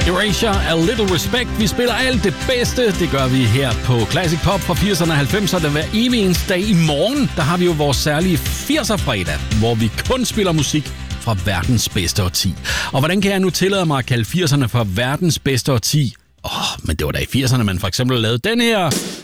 Erasure, A Little Respect. Vi spiller alt det bedste. Det gør vi her på Classic Pop fra 80'erne og 90'erne hver evig eneste dag. I morgen, der har vi jo vores særlige 80'er-fredag, hvor vi kun spiller musik fra verdens bedste årti. Og hvordan kan jeg nu tillade mig at kalde 80'erne for verdens bedste årti? Men det var da i 80'erne, man for eksempel lavede den her.